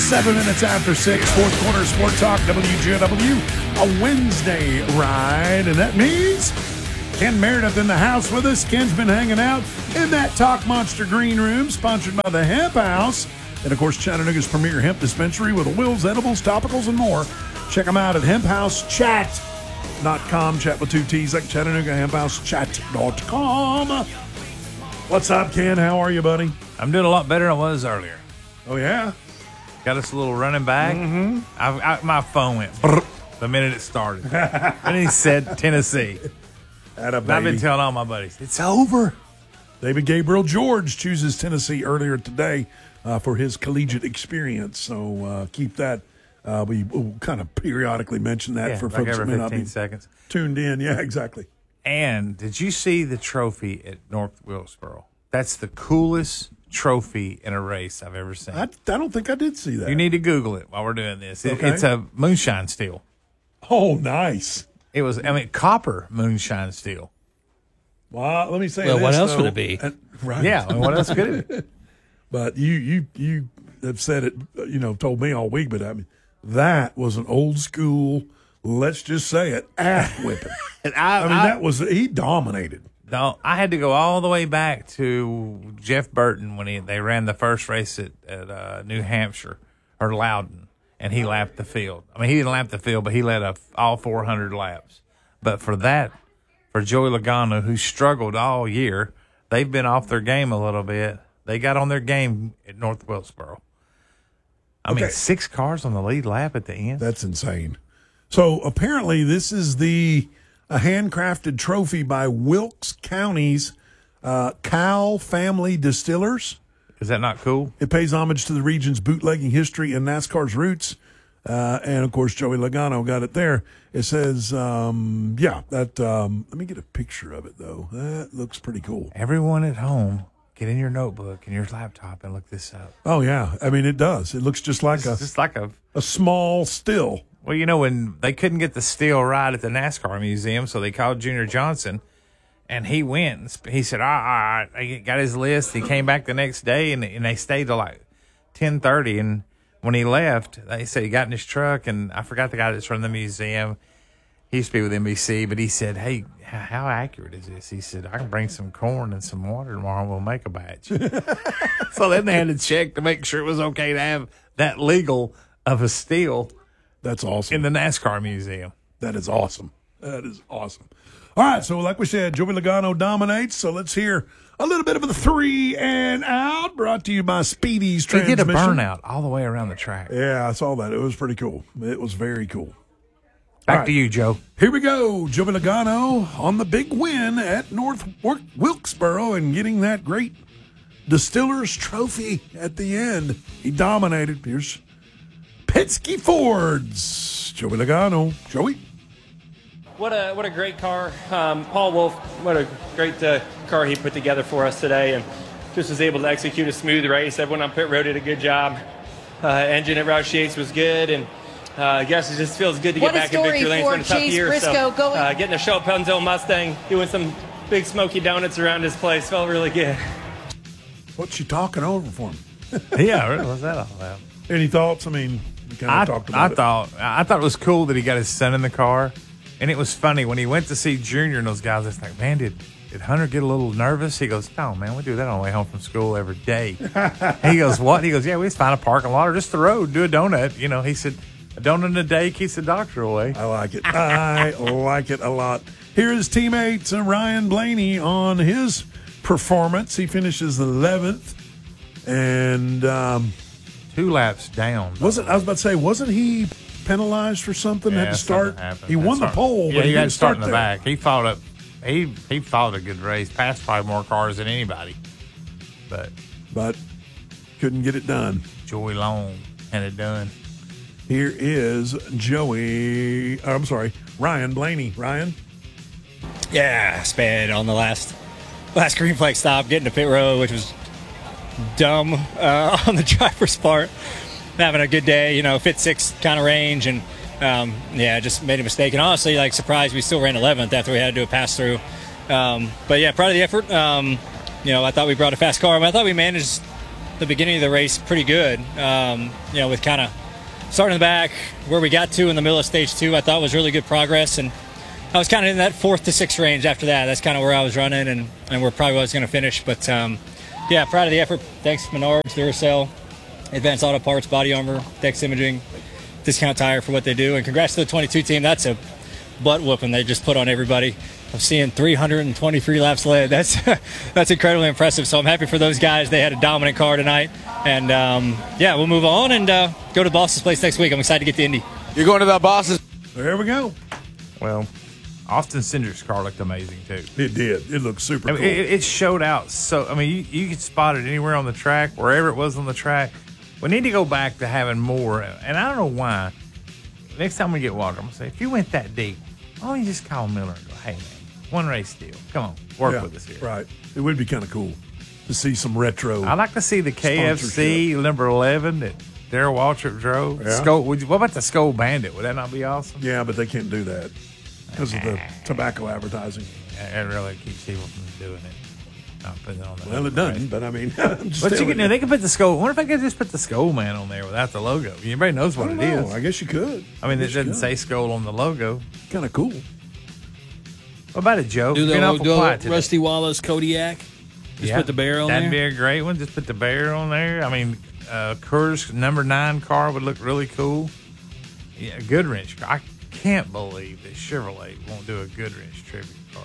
7 minutes after 6, fourth quarter Sport Talk, WGW, a Wednesday ride. And that means Ken Meredith in the house with us. Ken's been hanging out in that Talk Monster green room, sponsored by the Hemp House. And, of course, Chattanooga's premier hemp dispensary with Will's edibles, topicals, and more. Check them out at hemphousechat.com. Chat with two T's like Chattanooga, hemphousechat.com. What's up, Ken? How are you, buddy? I'm doing a lot better than I was earlier. Oh, yeah? Got us a little running back. Mm-hmm. My phone went the minute it started. And he said Tennessee. I've been telling all my buddies, it's over. David Gabriel George chooses Tennessee earlier today for his collegiate experience. So keep that. We will kind of periodically mention that for folks that may not be seconds. Tuned in. Yeah, exactly. And did you see the trophy at North Wilkesboro? That's the coolest trophy in a race I've ever seen. I don't think I did see that. You need to Google it while we're doing this. Okay. It's a moonshine steel. Oh, nice. It was, copper moonshine steel. Well, let me say well, this, what else though. would it be? Right. Yeah, what else could it be? But you have said it, told me all week, but I mean, that was an old school, let's just say it, ass whipping. He dominated. No, I had to go all the way back to Jeff Burton when they ran the first race at New Hampshire or Loudon, and he lapped the field. I mean, he didn't lap the field, but he led all 400 laps. But for Joey Logano, who struggled all year, they've been off their game a little bit. They got on their game at North Wilkesboro. I mean, 6 cars on the lead lap at the end. That's insane. So apparently this is a handcrafted trophy by Wilkes County's Cal Family Distillers. Is that not cool? It pays homage to the region's bootlegging history and NASCAR's roots. And, of course, Joey Logano got it there. It says, let me get a picture of it, though. That looks pretty cool. Everyone at home, get in your notebook and your laptop and look this up. Oh, yeah. I mean, it does. It looks just like a small still. Well, when they couldn't get the still right at the NASCAR museum, so they called Junior Johnson, and he went. And he said, all right. He got his list. He came back the next day, and they stayed till like 10:30. And when he left, they said he got in his truck, and I forgot the guy that's running the museum. He used to be with NBC, but he said, hey, how accurate is this? He said, I can bring some corn and some water tomorrow, and we'll make a batch. So then they had to check to make sure it was okay to have that legal of a still. That's awesome. In the NASCAR museum. That is awesome. That is awesome. All right, so like we said, Joey Logano dominates, so let's hear a little bit of the 3 and out, brought to you by Speedy's Transmission. He did a burnout all the way around the track. Yeah, I saw that. It was pretty cool. It was very cool. Back to you, Joe. Here we go. Joey Logano on the big win at North Wilkesboro and getting that great Distillers Trophy at the end. He dominated. Here's Penske Ford's Joey Logano. Joey? What a great car. Paul Wolf, what a great car he put together for us today, and just was able to execute a smooth race. Everyone on pit road did a good job. Engine at Roush Yates was good, and I guess it just feels good to get back in victory lane. It's been a tough year. Briscoe, so getting to show up Penzel Mustang, doing some big smoky donuts around his place felt really good. What's you talking over for him? Yeah, really, what's that all about? Any thoughts? I mean, we kind of talked about it. I thought it was cool that he got his son in the car. And it was funny when he went to see Junior and those guys. It's like, man, did Hunter get a little nervous? He goes, no, man, we do that on the way home from school every day. He goes, what? He goes, yeah, we just find a parking lot or just the road, do a donut. He said, a donut a day keeps the doctor away. I like it. I like it a lot. Here is teammate Ryan Blaney on his performance. He finishes 11th, and 2 laps down. I was about to say, wasn't he penalized for something? Had to start. He won the pole, but he had didn't to start in there. the back. He fought up. He fought a good race. Passed probably more cars than anybody, but couldn't get it done. Joey Long had it done. Here is Ryan Blaney. Ryan. Yeah, sped on the last green flag stop, getting to pit road, which was dumb on the driver's part. Having a good day, fit 6 kind of range, and just made a mistake. And honestly, surprised we still ran 11th after we had to do a pass through. But yeah, proud of the effort. I thought we brought a fast car. I thought we managed the beginning of the race pretty good. With kind of starting in the back, where we got to in the middle of stage 2, I thought was really good progress. And I was kind of in that 4th to 6th range after that. That's kind of where I was running and where probably I was going to finish. But, proud of the effort. Thanks, Menards, Duracell, Advanced Auto Parts, Body Armor, Dex Imaging, Discount Tire for what they do. And congrats to the 22 team. That's a butt whooping they just put on everybody. I'm seeing 323 laps led. That's incredibly impressive. So I'm happy for those guys. They had a dominant car tonight. And, we'll move on and go to Boss's place next week. I'm excited to get to Indy. You're going to the Boss's. There we go. Well, Austin Cindric's car looked amazing, too. It did. It looked super cool. It showed out. So, you could spot it anywhere on the track, wherever it was on the track. We need to go back to having more. And I don't know why. Next time we get Walker, I'm going to say, if you went that deep, why don't you just call Miller and go, hey, man, one race deal. Come on, work with us here. Right. It would be kind of cool to see some retro. I'd like to see the KFC number 11 that Darrell Waltrip drove. Yeah. What about the Skull Bandit? Would that not be awesome? Yeah, but they can't do that because of the tobacco advertising. It really keeps people from doing it. Not putting it on the Well, it doesn't, but I'm just but telling you. they could put the Skull. What if I could just put the Skull Man on there without the logo? Everybody knows what it is. I guess you could. It doesn't say Skull on the logo. Kind of cool. What about it, Joe? Do the Rusty Wallace Kodiak. Just put the bear on That'd there. be a great one. Just put the bear on there. Coors number 9 car would look really cool. Yeah, Goodwrench. I can't believe that Chevrolet won't do a Goodwrench tribute car.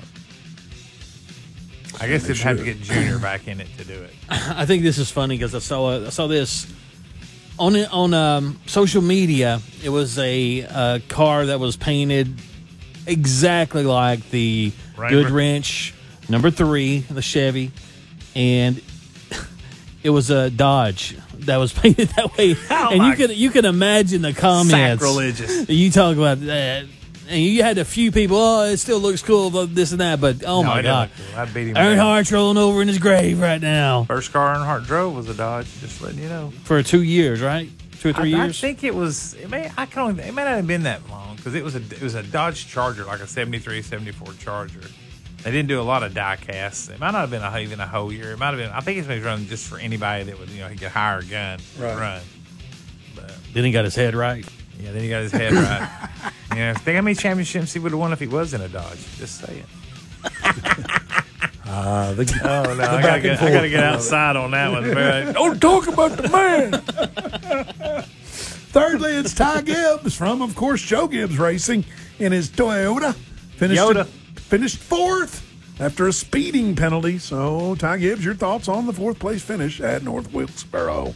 I guess they'd have to get Junior back in it to do it. I think this is funny because I saw this on social media. It was a car that was painted exactly like the Goodwrench number 3, the Chevy, and it was a Dodge that was painted that way. And you can imagine the comments. Sacrilegious. You talk about that. And you had a few people, it still looks cool, this and that, but my God. Cool. I beat him. Earnhart's rolling over in his grave right now. First car Earnhardt drove was a Dodge, just letting you know. For 2 years, right? 2 or 3 years? I think it was, it may not have been that long, because it was a Dodge Charger, like a 73, 74 Charger. They didn't do a lot of die casts. It might not have been even a whole year. It might have been, I think it's maybe running just for anybody that would, he could hire a gun to run. But, then he got his head right. Yeah, then he got his head right. Think how many championships he would have won if he was in a Dodge. Just saying. I gotta get outside on that one. Man. Don't talk about the man. Thirdly, it's Ty Gibbs from, of course, Joe Gibbs Racing in his Toyota. Finished 4th after a speeding penalty. So, Ty Gibbs, your thoughts on the 4th place finish at North Wilkesboro?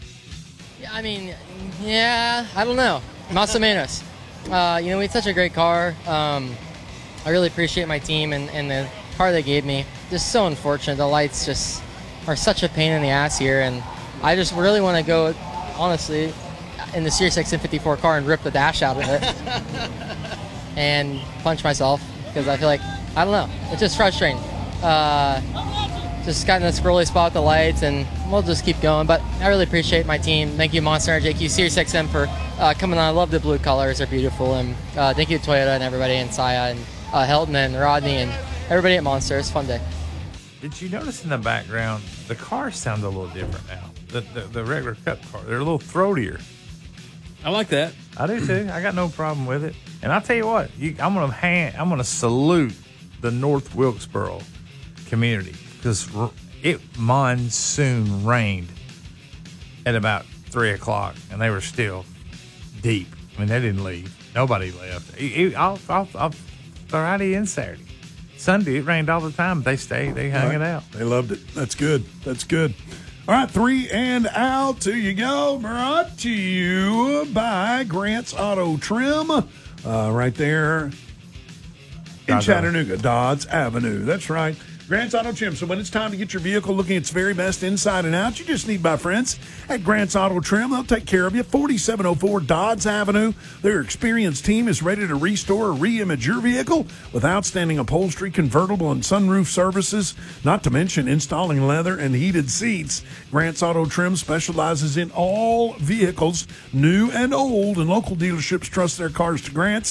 I don't know. Más o menos. We had such a great car. I really appreciate my team and the car they gave me. Just so unfortunate. The lights just are such a pain in the ass here, and I just really want to go, honestly, in the SiriusXM 54 car and rip the dash out of it and punch myself because I feel like, I don't know, it's just frustrating. Just got in this squirrely spot with the lights, and we'll just keep going. But I really appreciate my team. Thank you, Monster RJQ, SiriusXM for coming on. I love the blue colors; they're beautiful. And thank you to Toyota and everybody, and Saya and Helton and Rodney and everybody at Monster. It's a fun day. Did you notice in the background the cars sound a little different now? The regular Cup car, they're a little throatier. I like that. I do too. I got no problem with it. And I'll tell you what, I'm gonna salute the North Wilkesboro community. Because it monsoon rained at about 3 o'clock, and they were still deep. They didn't leave. Nobody left. Friday and Saturday. Sunday, it rained all the time. They stayed. They hung it out. They loved it. That's good. All right, 3 and out. To you go. Brought to you by Grant's Auto Trim. Right there in Chattanooga, Dodds Avenue. That's right. Grant's Auto Trim. So when it's time to get your vehicle looking its very best inside and out, you just need my friends at Grant's Auto Trim. They'll take care of you. 4704 Dodds Avenue. Their experienced team is ready to restore or re-image your vehicle with outstanding upholstery, convertible, and sunroof services, not to mention installing leather and heated seats. Grant's Auto Trim specializes in all vehicles, new and old, and local dealerships trust their cars to Grant's.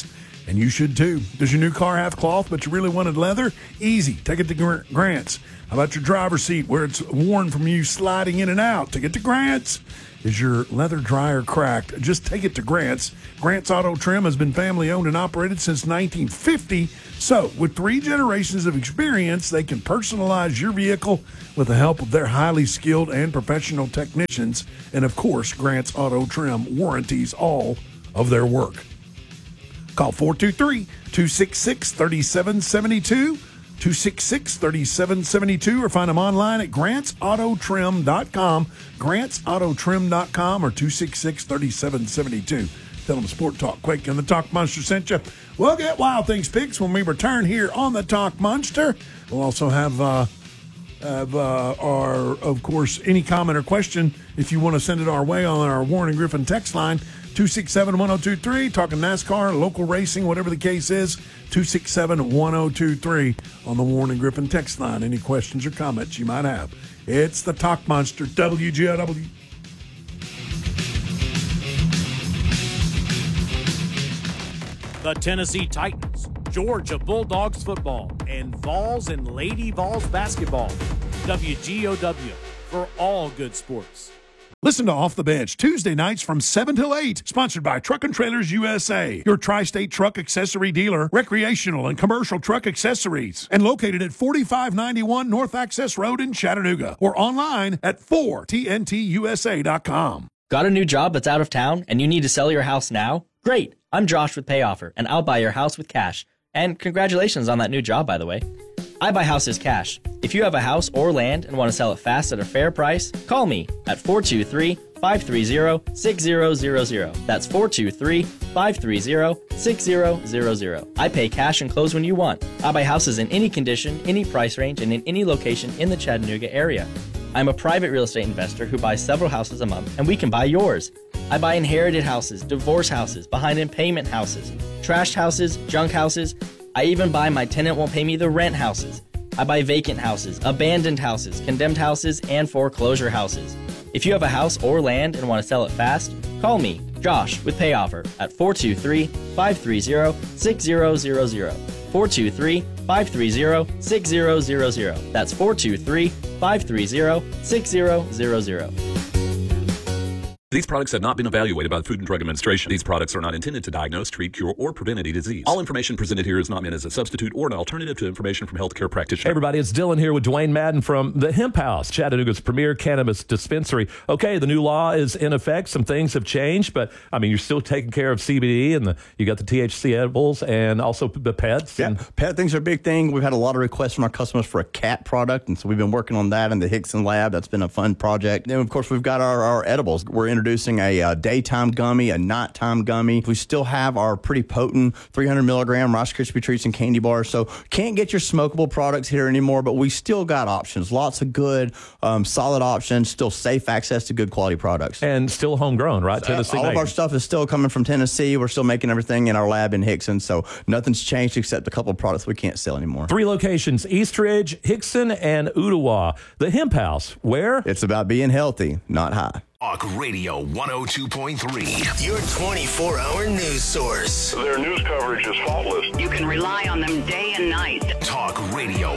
And you should too. Does your new car have cloth, but you really wanted leather? Easy. Take it to Grant's. How about your driver's seat where it's worn from you sliding in and out? Take it to Grant's. Is your leather dryer cracked? Just take it to Grant's. Grant's Auto Trim has been family owned and operated since 1950. So, with 3 generations of experience, they can personalize your vehicle with the help of their highly skilled and professional technicians. And of course, Grant's Auto Trim warranties all of their work. Call 423-266-3772, 266-3772, or find them online at grantsautotrim.com, grantsautotrim.com, or 266-3772. Tell them Sport Talk Quake and the Talk Monster sent you. We'll get Wild Things picks when we return here on the Talk Monster. We'll also have our, of course, any comment or question if you want to send it our way on our Warren and Griffin text line, 267-1023, talking NASCAR, local racing, whatever the case is, 267-1023 on the Warren and Griffin text line. Any questions or comments you might have. It's the Talk Monster, WGLW. The Tennessee Titans, Georgia Bulldogs football, and Vols and Lady Vols basketball. WGOW for all good sports. Listen to Off the Bench, Tuesday nights from 7 till 8, sponsored by Truck and Trailers USA, your tri-state truck accessory dealer, recreational and commercial truck accessories, and located at 4591 North Access Road in Chattanooga, or online at 4tntusa.com. Got a new job that's out of town and you need to sell your house now? Great. I'm Josh with PayOffer, and I'll buy your house with cash. And congratulations on that new job, by the way. I buy houses cash. If you have a house or land and want to sell it fast at a fair price, call me at 423-530-6000. That's 423-530-6000. I pay cash and close when you want. I buy houses in any condition, any price range, and in any location in the Chattanooga area. I'm a private real estate investor who buys several houses a month, and we can buy yours. I buy inherited houses, divorce houses, behind in payment houses, trashed houses, junk houses. I even buy my tenant won't pay me the rent houses. I buy vacant houses, abandoned houses, condemned houses, and foreclosure houses. If you have a house or land and want to sell it fast, call me, Josh, with PayOffer at 423-530-6000. 423-530-6000. That's 423-530-6000. These products have not been evaluated by the Food and Drug Administration. These products are not intended to diagnose, treat, cure, or prevent any disease. All information presented here is not meant as a substitute or an alternative to information from healthcare practitioners. Hey everybody, it's Dylan here with Dwayne Madden from the Hemp House, Chattanooga's premier cannabis dispensary. Okay, the new law is in effect. Some things have changed, but I mean, you're still taking care of CBD and you got the THC edibles and also the pets. Yeah, pet things are a big thing. We've had a lot of requests from our customers for a cat product, and so we've been working on that in the Hickson lab. That's been a fun project. Then, of course, we've got our edibles. We're introducing a daytime gummy, a nighttime gummy. We still have our pretty potent 300 milligram Rice Krispie treats and candy bars. So can't get your smokable products here anymore, but we still got options. Lots of good, solid options. Still safe access to good quality products. And still homegrown, right? Tennessee. All of our stuff is still coming from Tennessee. We're still making everything in our lab in Hickson. So nothing's changed except a couple of products we can't sell anymore. 3 locations: Eastridge, Hickson, and Ooltewah. The Hemp House, where? It's about being healthy, not high. Talk Radio 102.3, your 24-hour news source. Their news coverage is faultless. You can rely on them day and night. Talk Radio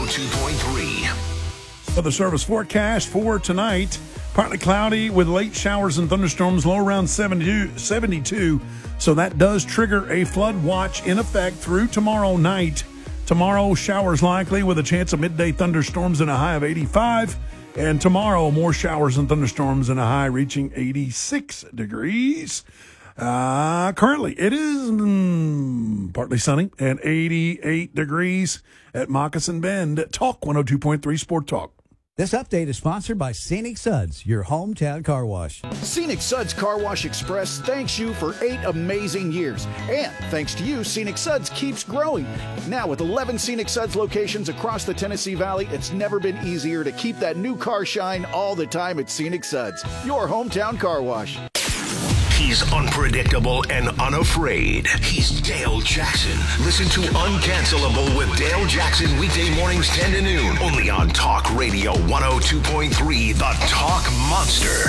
102.3. For the service forecast for tonight, partly cloudy with late showers and thunderstorms, low around 72. So that does trigger a flood watch in effect through tomorrow night. Tomorrow, showers likely with a chance of midday thunderstorms and a high of 85. And tomorrow, more showers and thunderstorms and a high reaching 86 degrees. Currently, it is partly sunny and 88 degrees at Moccasin Bend. Talk 102.3 Sport Talk. This update is sponsored by Scenic Suds, your hometown car wash. Scenic Suds Car Wash Express thanks you for 8 amazing years. And thanks to you, Scenic Suds keeps growing. Now with 11 Scenic Suds locations across the Tennessee Valley, it's never been easier to keep that new car shine all the time at Scenic Suds, your hometown car wash. He's unpredictable and unafraid. He's Dale Jackson. Listen to Uncancelable with Dale Jackson weekday mornings 10 to noon. Only on Talk Radio 102.3, The Talk Monster.